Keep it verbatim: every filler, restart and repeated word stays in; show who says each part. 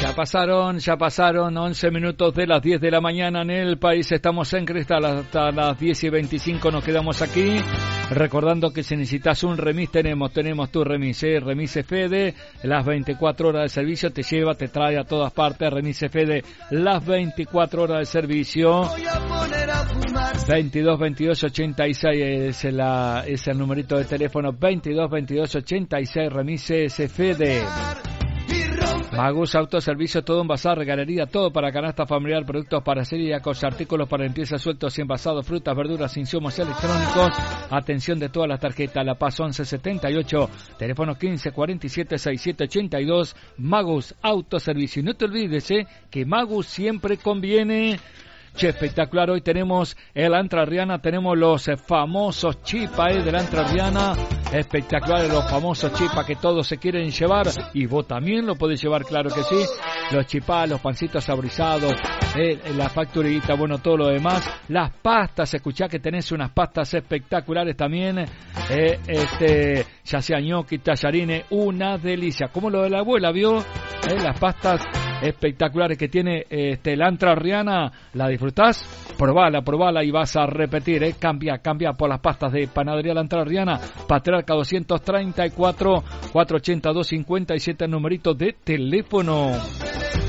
Speaker 1: Ya pasaron, ya pasaron once minutos de las diez de la mañana en el país. Estamos en Cristal hasta las diez y veinticinco. Nos quedamos aquí. Recordando que si necesitas un remis, tenemos, tenemos tu remis, ¿eh? Remise Fede, las veinticuatro horas de servicio, te lleva, te trae a todas partes. Remise Fede, las veinticuatro horas de servicio. veintidós veintidós ochenta y seis es, la, es el numerito de teléfono. veintidós veintidós ochenta y seis, Remise Fede. Magus Autoservicio, todo envasado, galería, todo para canasta familiar, productos para celíacos, artículos para limpieza sueltos y envasados, frutas, verduras, insumos electrónicos. Atención de todas las tarjetas. La Paz once setenta y ocho, teléfono quince cuarenta y siete sesenta y siete ochenta y dos. Magus Autoservicio. Y no te olvides eh, que Magus siempre conviene. Che, espectacular, hoy tenemos el Entrerriana, tenemos los eh, famosos chipas eh, del Entrerriana, espectaculares los famosos chipas que todos se quieren llevar, y vos también lo podés llevar, claro que sí, los chipas, los pancitos saborizados, eh, la facturita, bueno, todo lo demás, las pastas, escuchá que tenés unas pastas espectaculares también, eh, este, ya sea ñoqui, tallarines, una delicia, como lo de la abuela, ¿vio? Eh, las pastas espectaculares que tiene este, la Entrerriana, ¿la disfrutás? Probala, probala y vas a repetir, ¿eh? Cambia, cambia por las pastas de Panadería La Entrerriana, Patriarca doscientos treinta y cuatro, cuatrocientos ochenta y dos cincuenta y siete, numerito de teléfono.